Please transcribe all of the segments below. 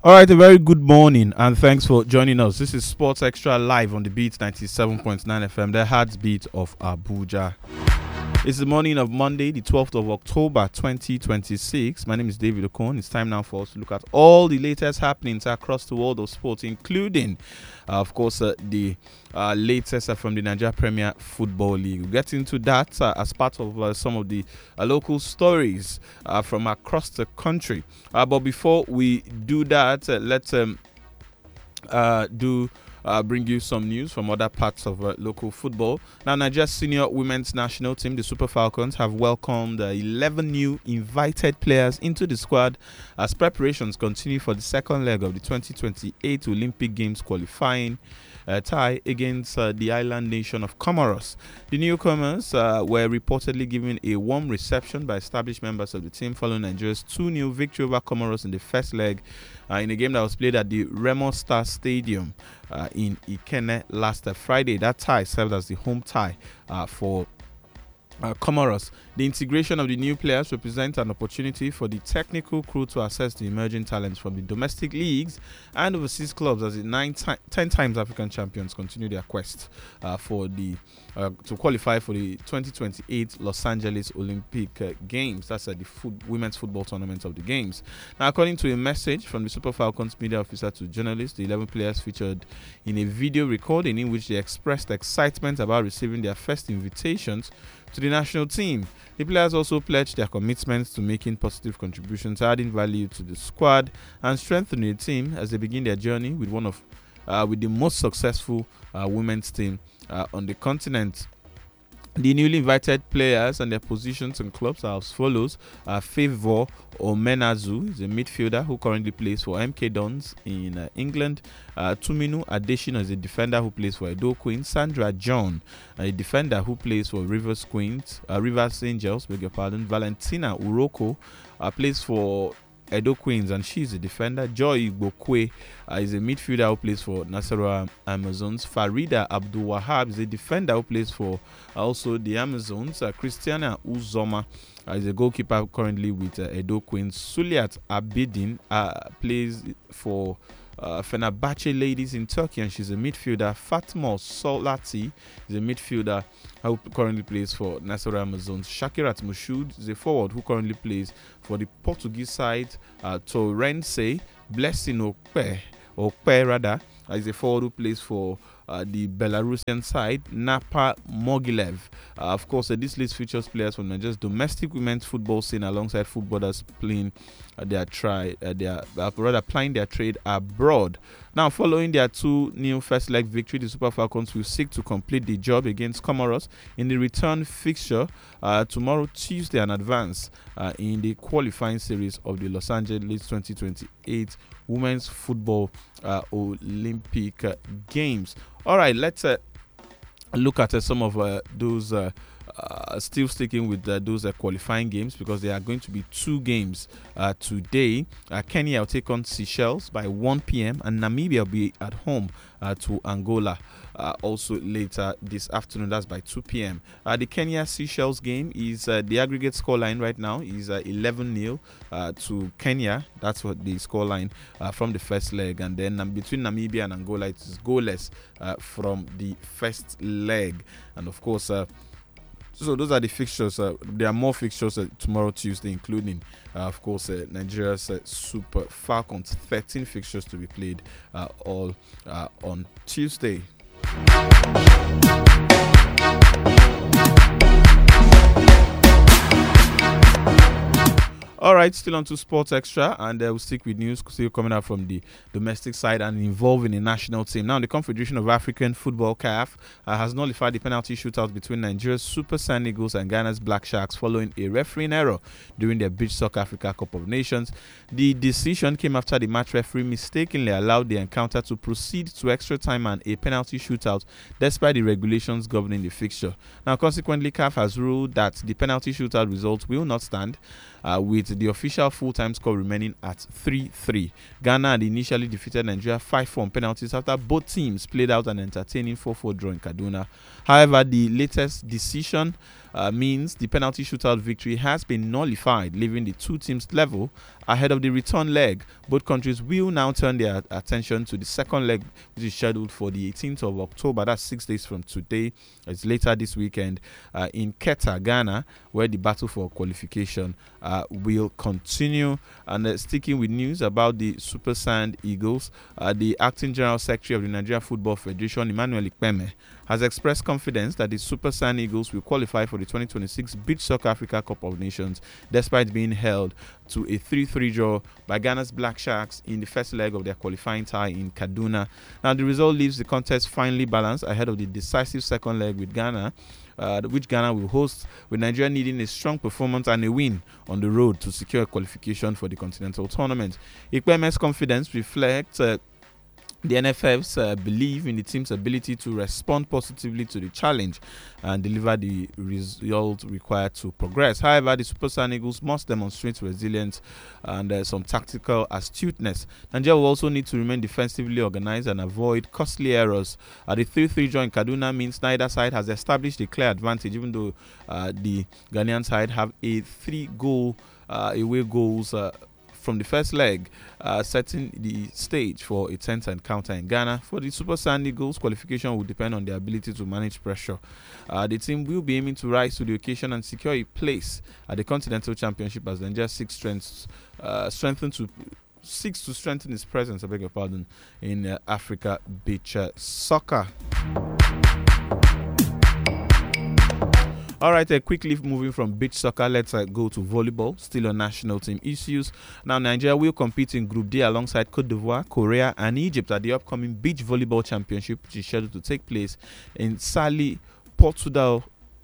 All right, a very good morning and thanks for joining us. This is Sports Extra live on the Beat 97.9 FM, the heartbeat of Abuja. It's the morning of Monday, the 12th of October 2026. My name is David Okon. It's time now for us to look at all the latest happenings across the world of sports, including, of course, the latest from the Nigeria Premier Football League. We'll get into that as part of some of the local stories from across the country. But before we do that, let's bring you some news from other parts of local football. Now, Nigeria's senior women's national team, the Super Falcons, have welcomed 11 new invited players into the squad as preparations continue for the second leg of the 2028 Olympic Games qualifying tie against the island nation of Comoros. The newcomers were reportedly given a warm reception by established members of the team following Nigeria's 2-0 victory over Comoros in the first leg in a game that was played at the Remo Star Stadium in Ikenne last Friday. That tie served as the home tie for Comoros. The integration of the new players represents an opportunity for the technical crew to assess the emerging talents from the domestic leagues and overseas clubs as the 10 times African champions continue their quest to qualify for the 2028 Los Angeles Olympic Games. That's the women's football tournament of the Games. Now, according to a message from the Super Falcons media officer to journalists, the 11 players featured in a video recording in which they expressed excitement about receiving their first invitations to the national team. The players also pledged their commitments to making positive contributions, adding value to the squad and strengthening the team as they begin their journey with with the most successful women's team on the continent. The newly invited players and their positions in clubs are as follows. Favor Omenazu is a midfielder who currently plays for MK Dons in England. Tuminu Adesina is a defender who plays for Edo Queens. Sandra John, a defender who plays for Rivers Angels, Valentina Uroko plays for Edo Queens and she's a defender. Joy Igbokwe is a midfielder who plays for Nasarawa Amazons. Farida Abdul Wahab is a defender who plays for also the Amazons. Christiana Uzoma is a goalkeeper currently with Edo Queens. Suliat Abidin plays for Fenerbahce Ladies in Turkey and she's a midfielder. Fatma Solati is a midfielder who currently plays for Nasarawa Amazons. Shakirat Mushood is a forward who currently plays for the Portuguese side. Torrense Blessing Okpe is a forward who plays for the Belarusian side. Napa Mogilev. Of course, this list features players from Nigeria's domestic women's football scene alongside footballers playing plying their trade abroad. Now, following their 2-0 first leg victory, the Super Falcons will seek to complete the job against Comoros in the return fixture tomorrow, Tuesday, and advance in the qualifying series of the Los Angeles 2028 Women's Football Olympic Games. All right, let's look at some of those still sticking with those qualifying games because there are going to be 2 games today. Kenya will take on Seychelles by 1 p.m. and Namibia will be at home to Angola also later this afternoon. That's by 2 p.m. The Kenya-Seychelles game is the aggregate scoreline right now is 11-0 to Kenya. That's what the scoreline from the first leg. And then between Namibia and Angola, it is goalless from the first leg. And of course, so those are the fixtures. There are more fixtures tomorrow, Tuesday, including, of course, Nigeria's Super Falcons. 13 fixtures to be played all on Tuesday. All right, still on to Sports Extra, and we'll stick with news still coming out from the domestic side and involving the national team. Now, the Confederation of African Football (CAF) has nullified the penalty shootout between Nigeria's Super Sand Eagles and Ghana's Black Sharks following a refereeing error during their Beach Soccer Africa Cup of Nations. The decision came after the match referee mistakenly allowed the encounter to proceed to extra time and a penalty shootout, despite the regulations governing the fixture. Now, consequently, CAF has ruled that the penalty shootout result will not stand, with the official full-time score remaining at 3-3. Ghana had initially defeated Nigeria 5-4 on penalties after both teams played out an entertaining 4-4 draw in Kaduna. However, the latest decision means the penalty shootout victory has been nullified, leaving the two teams level ahead of the return leg. Both countries will now turn their attention to the second leg, which is scheduled for the 18th of October. That's 6 days from today. It's later this weekend in Quetta, Ghana, where the battle for qualification will continue. And sticking with news about the Super Sand Eagles, the acting general secretary of the Nigeria Football Federation, Emmanuel Ikpeme, has expressed confidence that the Super Sand Eagles will qualify for the 2026 Beach Soccer Africa Cup of Nations, despite being held to a 3-3 draw by Ghana's Black Sharks in the first leg of their qualifying tie in Kaduna. Now, the result leaves the contest finely balanced ahead of the decisive second leg with Ghana, which Ghana will host, with Nigeria needing a strong performance and a win on the road to secure a qualification for the continental tournament. Ikpeme's confidence reflects the NFF's belief in the team's ability to respond positively to the challenge and deliver the result required to progress. However, the Super Sand Eagles must demonstrate resilience and some tactical astuteness. Nigeria will also need to remain defensively organized and avoid costly errors. The 3-3 draw in Kaduna means neither side has established a clear advantage, even though the Ghanaian side have a 3-goal away goals from the first leg, setting the stage for a 10th encounter in Ghana. For the Super Sand Eagles, qualification will depend on their ability to manage pressure. The team will be aiming to rise to the occasion and secure a place at the Continental Championship as Nigeria seeks to strengthen its presence, in Africa Beach Soccer. All right, quickly moving from beach soccer, let's go to volleyball, still on national team issues. Now, Nigeria will compete in Group D alongside Cote d'Ivoire, Korea, and Egypt at the upcoming Beach Volleyball Championship, which is scheduled to take place in Saly Portudal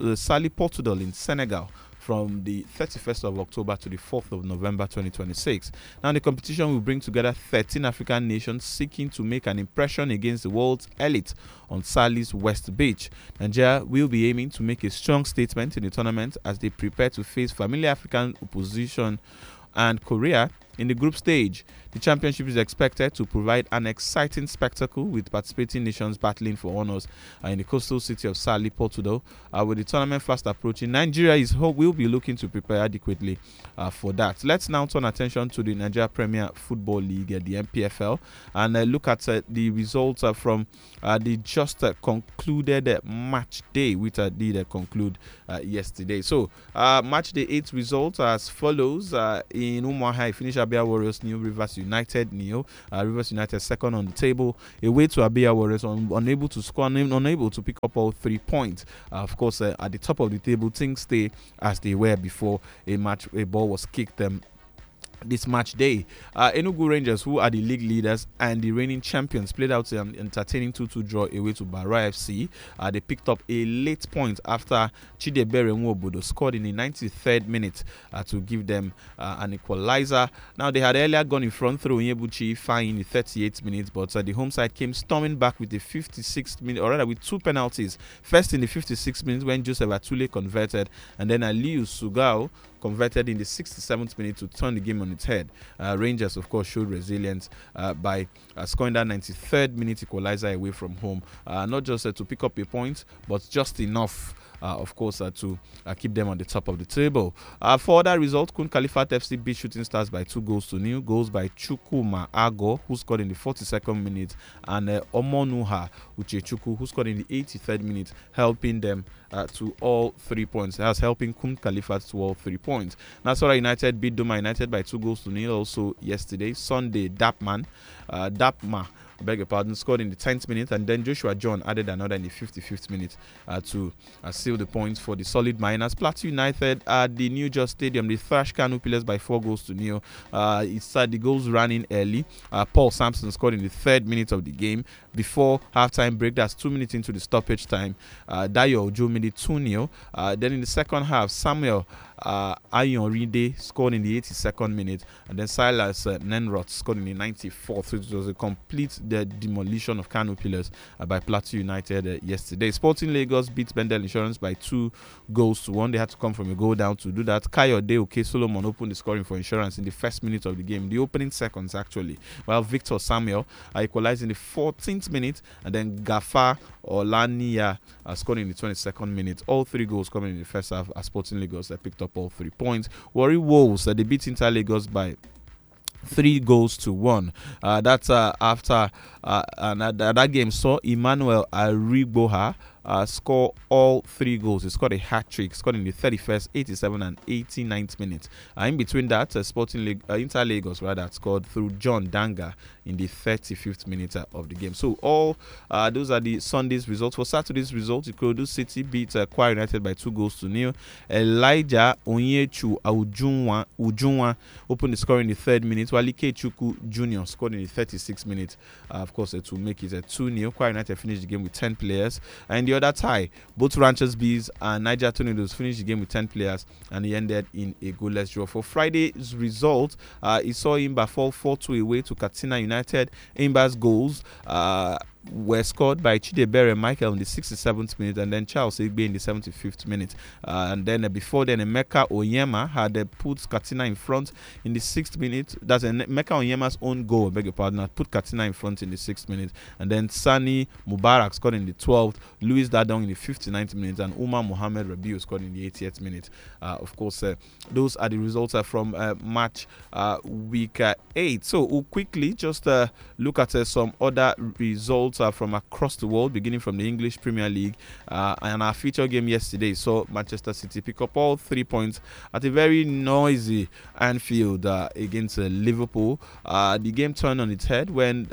in Senegal from the 31st of October to the 4th of November 2026. Now, the competition will bring together 13 African nations seeking to make an impression against the world's elite on Saly's West Beach. Nigeria will be aiming to make a strong statement in the tournament as they prepare to face familiar African opposition and Korea in the group stage. The championship is expected to provide an exciting spectacle with participating nations battling for honors in the coastal city of Saly, Portugal. With the tournament fast approaching, Nigeria will be looking to prepare adequately for that. Let's now turn attention to the Nigeria Premier Football League, the NPFL, and look at the results from the just concluded match day, which did conclude yesterday. So, match day 8 results as follows. In Umuahia, finished Abia Warriors nil, Rivers United nil. Rivers United second on the table, away to Abia Warriors, unable to score, unable to pick up all 3 points. Of course, at the top of the table, things stay as they were before a ball was kicked this match day. Enugu Rangers, who are the league leaders and the reigning champions, played out an entertaining 2-2 draw away to Barra FC. They picked up a late point after Chidebere Nwobodo scored in the 93rd minute to give them an equalizer. Now, they had earlier gone in front through Onyebuchi Fine in the 38th minute, but the home side came storming back with the 56th minute, or rather with 2 penalties. First in the 56th minute when Joseph Atule converted, and then Aliu Sugao converted in the 67th minute to turn the game on its head. Rangers, of course, showed resilience by scoring that 93rd minute equalizer away from home. Not just to pick up a point, but just enough, of course, to keep them on the top of the table. For other results, Kun Khalifat FC beat Shooting Stars by 2-0. Goals by Chukuma Ago, who scored in the 42nd minute, and Omonuha Uchechukwu, who scored in the 83rd minute, helping them to all 3 points. That's helping Kun Khalifat to all 3 points. Nasarawa United beat Doma United by 2-0 also yesterday. Sunday, Dapma, scored in the 10th minute, and then Joshua John added another in the 55th minute to seal the points for the solid Miners. Plateau United at the New Just Stadium, they thrashed Kano Pillars by 4-0. The goals ran in early. Paul Sampson scored in the 3rd minute of the game before halftime break. That's 2 minutes into the stoppage time. Dayo Ojo made it 2-0. Then in the second half, Samuel Ayon scored in the 82nd minute, and then Silas Nenrot scored in the 94th. So it was a complete the demolition of Kano Pillars by Plateau United yesterday. Sporting Lagos beat Bendel Insurance by 2-1. They had to come from a goal down to do that. Kayode Oke-Solomon opened the scoring for Insurance in the first minute of the game, the opening seconds actually, while Victor Samuel equalized in the 14th minute, and then Gafa Olaniya scored in the 22nd minute. All 3 goals coming in the first half as Sporting Lagos picked up all 3 points. Warri Wolves they beat Inter Lagos by 3-1. That's after that game saw Emmanuel Arigboha score all 3 goals. He scored a hat-trick, scored in the 31st, 87th, and 89th minute. In between that, Inter Lagos scored through John Danga in the 35th minute of the game. So all those are the Sunday's results. For Saturday's results, Ikorodu City beat Kwara United by 2-0. Elijah Onyechu Ujunwa opened the score in the 3rd minute, while Ikechukwu Jr. scored in the 36th minute. Of course, to make it a 2-0. Kwara United finished the game with 10 players. And the other tie, both Ranchers Bees and Niger Tornadoes finished the game with 10 players, and he ended in a goalless draw. For Friday's result, he saw Imba fall 4-2 away to Katsina United. Imba's goals were scored by Chidebere Michael in the 67th minute, and then Charles Egbe in the 75th minute. And then before then, Emeka Onyema had put Katsina in front in the 6th minute. That's Emeka Onyema's own goal, beg your pardon, put Katsina in front in the 6th minute. And then Sani Mubarak scored in the 12th, Louis Dadong in the 59th minute, and Umar Mohamed Rabiu scored in the 80th minute. Of course, those are the results from match week 8. So we'll quickly just look at some other results from across the world, beginning from the English Premier League. And our feature game yesterday saw Manchester City pick up all 3 points at a very noisy Anfield against Liverpool. The game turned on its head when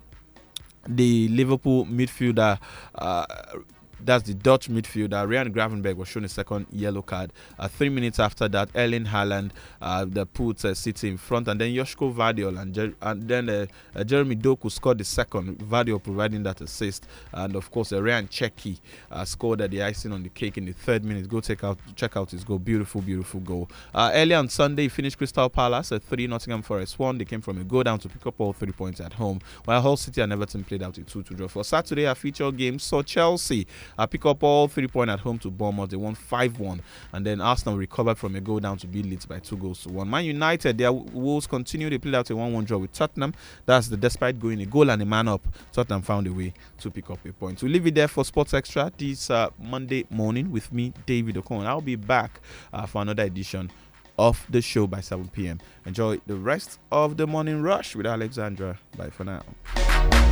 the Liverpool midfielder, that's the Dutch midfielder, Ryan Gravenberch, was shown a second yellow card. 3 minutes after that, Erling Haaland put City in front, and then Joško Vardiol and then Jeremy Doku scored the second, Vardiol providing that assist. And of course, Ryan Čechý scored the icing on the cake in the 3rd minute. Go check out his goal. Beautiful goal. Earlier on Sunday, he finished Crystal Palace at 3, Nottingham Forest 1. They came from a go down to pick up all 3 points at home, while Hull City and Everton played out a 2-2 draw. For Saturday, our feature game saw Chelsea pick up all 3 points at home to Bournemouth. They won 5-1, and then Arsenal recovered from a goal down to beat Leeds by 2-1. Man United, their woes continue. They played out a 1-1 draw with Tottenham. That's despite going a goal and a man up, Tottenham found a way to pick up a point. We'll leave it there for Sports Extra this Monday morning with me, David Okon. I'll be back for another edition of the show by 7 p.m. Enjoy the rest of the morning rush with Alexandra. Bye for now.